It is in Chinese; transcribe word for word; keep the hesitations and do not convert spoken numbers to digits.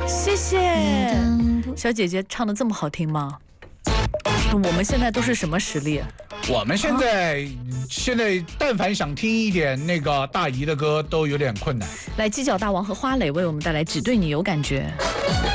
谢谢小姐姐唱的这么好听吗？我们现在都是什么实力？ 我们现在、啊、现在但凡想听一点那个大姨的歌都有点困难。 来，犄角大王和花蕾为我们带来《只对你有感觉》。